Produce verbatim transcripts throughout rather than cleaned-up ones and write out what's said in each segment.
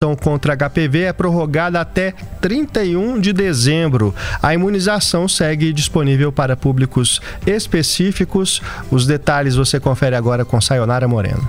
vacinação contra H P V é prorrogada até trinta e um de dezembro. A imunização segue disponível para públicos específicos. Os detalhes você confere agora com Sayonara Moreno.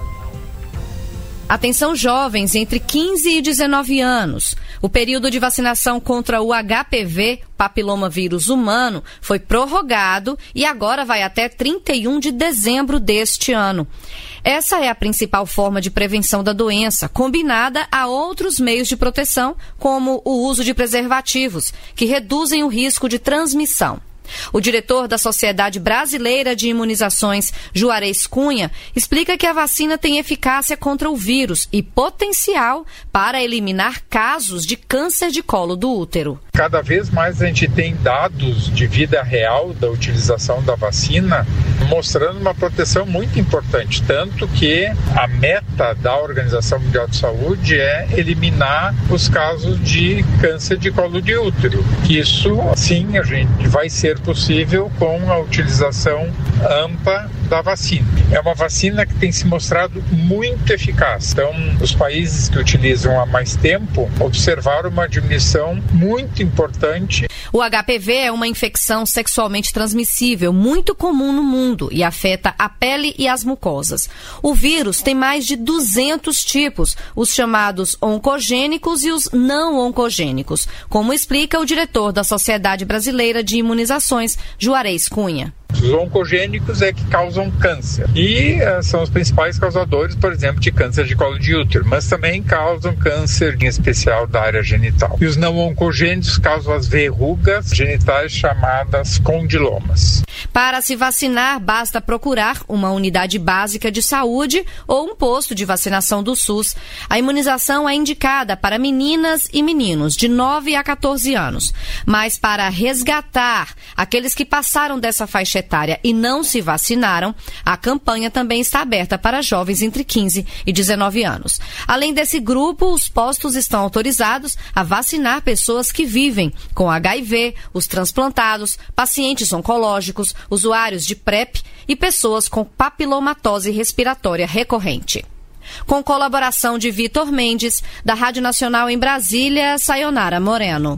Atenção jovens entre quinze e dezenove anos. O período de vacinação contra o H P V, papilomavírus humano, foi prorrogado e agora vai até trinta e um de dezembro deste ano. Essa é a principal forma de prevenção da doença, combinada a outros meios de proteção, como o uso de preservativos, que reduzem o risco de transmissão. O diretor da Sociedade Brasileira de Imunizações, Juarez Cunha, explica que a vacina tem eficácia contra o vírus e potencial para eliminar casos de câncer de colo do útero. Cada vez mais a gente tem dados de vida real da utilização da vacina, mostrando uma proteção muito importante, tanto que a meta da Organização Mundial de Saúde é eliminar os casos de câncer de colo de útero. Isso, sim, a gente vai ser possível com a utilização ampla da vacina. É uma vacina que tem se mostrado muito eficaz. Então, os países que utilizam há mais tempo observaram uma diminuição muito importante. O H P V é uma infecção sexualmente transmissível muito comum no mundo e afeta a pele e as mucosas. O vírus tem mais de duzentos tipos, os chamados oncogênicos e os não oncogênicos, como explica o diretor da Sociedade Brasileira de Imunizações, Juarez Cunha. Os oncogênicos é que causam câncer e uh, são os principais causadores, por exemplo, de câncer de colo de útero, mas também causam câncer, em especial da área genital. E os não oncogênicos causam as verrugas genitais chamadas condilomas. Para se vacinar, basta procurar uma unidade básica de saúde ou um posto de vacinação do SUS. A imunização é indicada para meninas e meninos de nove a quatorze anos, mas para resgatar aqueles que passaram dessa faixa etária e não se vacinaram, a campanha também está aberta para jovens entre quinze e dezenove anos. Além desse grupo, os postos estão autorizados a vacinar pessoas que vivem com H I V, os transplantados, pacientes oncológicos, usuários de PrEP e pessoas com papilomatose respiratória recorrente. Com colaboração de Vitor Mendes, da Rádio Nacional em Brasília, Sayonara Moreno.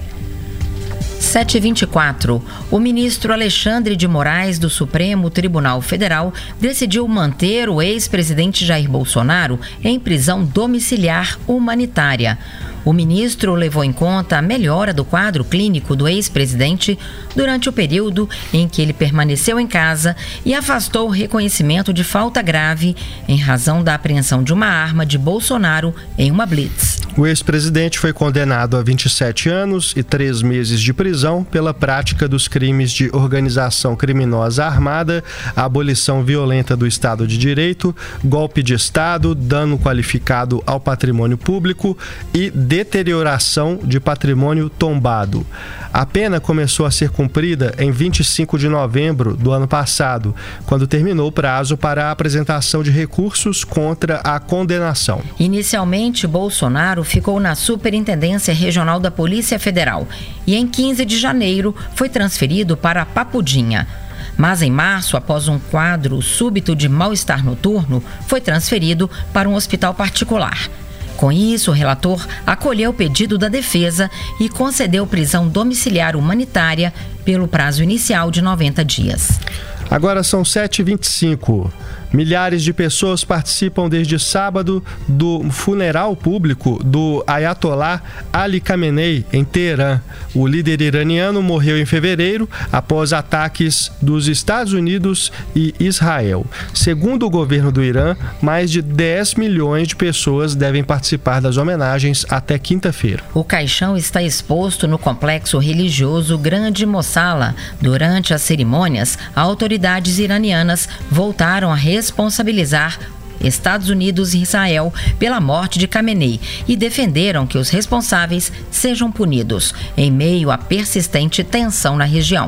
sete e vinte e quatro. O ministro Alexandre de Moraes, do Supremo Tribunal Federal, decidiu manter o ex-presidente Jair Bolsonaro em prisão domiciliar humanitária. O ministro levou em conta a melhora do quadro clínico do ex-presidente durante o período em que ele permaneceu em casa e afastou o reconhecimento de falta grave em razão da apreensão de uma arma de Bolsonaro em uma blitz. O ex-presidente foi condenado a vinte e sete anos e três meses de prisão pela prática dos crimes de organização criminosa armada, abolição violenta do Estado de Direito, golpe de Estado, dano qualificado ao patrimônio público e deterioração de patrimônio tombado. A pena começou a ser cumprida em vinte e cinco de novembro do ano passado, quando terminou o prazo para a apresentação de recursos contra a condenação. Inicialmente, Bolsonaro ficou na Superintendência Regional da Polícia Federal e em quinze de janeiro foi transferido para Papudinha. Mas em março, após um quadro súbito de mal-estar noturno, foi transferido para um hospital particular. Com isso, o relator acolheu o pedido da defesa e concedeu prisão domiciliar humanitária pelo prazo inicial de noventa dias. Agora são sete e vinte e cinco. Milhares de pessoas participam desde sábado do funeral público do Ayatollah Ali Khamenei, em Teherã. O líder iraniano morreu em fevereiro após ataques dos Estados Unidos e Israel. Segundo o governo do Irã, mais de dez milhões de pessoas devem participar das homenagens até quinta-feira. O caixão está exposto no complexo religioso Grande Mossala. Durante as cerimônias, autoridades iranianas voltaram a responsabilizar Estados Unidos e Israel pela morte de Khamenei e defenderam que os responsáveis sejam punidos, em meio à persistente tensão na região.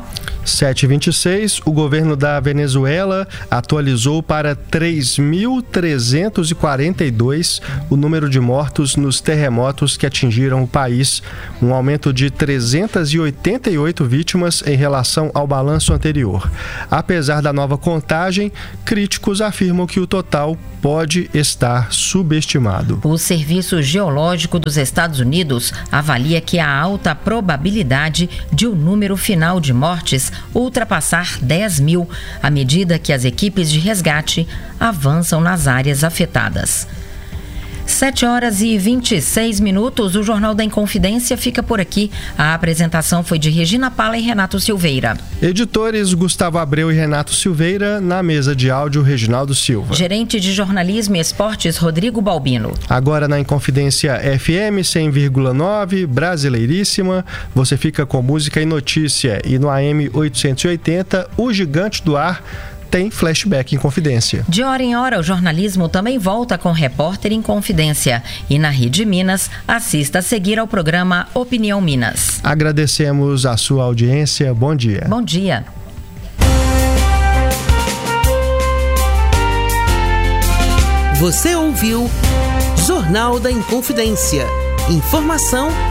sete e vinte e seis, o governo da Venezuela atualizou para três mil trezentos e quarenta e dois o número de mortos nos terremotos que atingiram o país, um aumento de trezentas e oitenta e oito vítimas em relação ao balanço anterior. Apesar da nova contagem, críticos afirmam que o total pode estar subestimado. O Serviço Geológico dos Estados Unidos avalia que há alta probabilidade de o número final de mortes ultrapassar dez mil, à medida que as equipes de resgate avançam nas áreas afetadas. sete horas e vinte e seis minutos, o Jornal da Inconfidência fica por aqui. A apresentação foi de Regina Pala e Renato Silveira. Editores Gustavo Abreu e Renato Silveira, na mesa de áudio Reginaldo Silva. Gerente de Jornalismo e Esportes Rodrigo Balbino. Agora na Inconfidência F M cem vírgula nove, Brasileiríssima, você fica com música e notícia. E no A M oitocentos e oitenta, o Gigante do Ar tem flashback em Confidência. De hora em hora, o jornalismo também volta com Repórter em Confidência. E na Rede Minas, assista a seguir ao programa Opinião Minas. Agradecemos a sua audiência. Bom dia. Bom dia. Você ouviu Jornal da Inconfidência. Informação